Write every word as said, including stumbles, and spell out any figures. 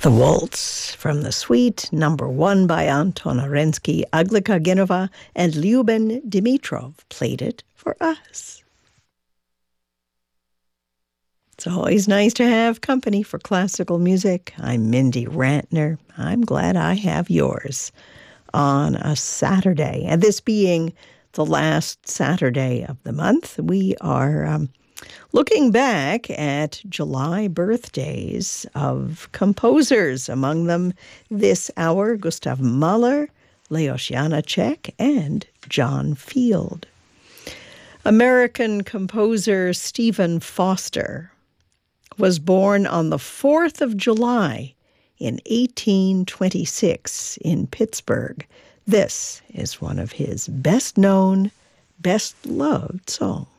The Waltz from the suite, number one by Anton Arensky, Aglika Genova, and Lyuben Dimitrov played it for us. It's always nice to have company for classical music. I'm Mindy Rantner. I'm glad I have yours on a Saturday. And this being the last Saturday of the month, we are um, looking back at July birthdays of composers. Among them this hour, Gustav Mahler, Leos Janáček, and John Field. American composer Stephen Foster was born on the fourth of July in eighteen twenty-six in Pittsburgh. This is one of his best-known, best-loved songs.